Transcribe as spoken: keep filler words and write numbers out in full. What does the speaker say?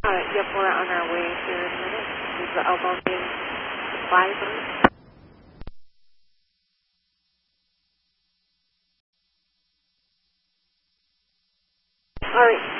All right, yep, we're on our way here in a minute. This is the Elbow Game Supply Booth. All right,